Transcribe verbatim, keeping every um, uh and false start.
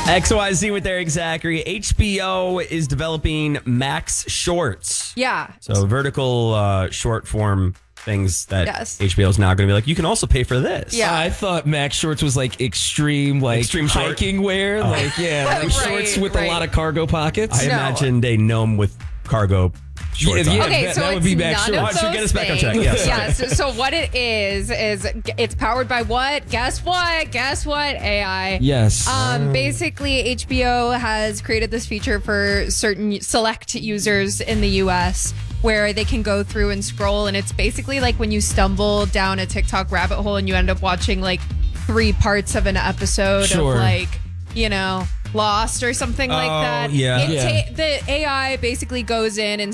X Y Z with Eric Zachary. H B O is developing Max Shorts. Yeah. So vertical uh, short form things that Yes. H B O is now going to be like, you can also pay for this. Yeah. I thought Max Shorts was like extreme, like Extreme short? hiking wear. Like, yeah, like Right, shorts with right. a lot of cargo pockets. I No. imagined a gnome with cargo shorts Yeah, on. yeah. Okay, that- so that would it's be Max none Shorts. of Why don't those you get us back on track? things. Yes. Yeah. So, so what it is is it's powered by what? Guess what? Guess what? A I. Yes. Um, basically, H B O has created this feature for certain select users in the U S where they can go through and scroll, and it's basically like when you stumble down a TikTok rabbit hole and you end up watching like three parts of an episode Sure. of like, you know, Lost or something like Oh, that. yeah. It Yeah. ta- the A I basically goes in and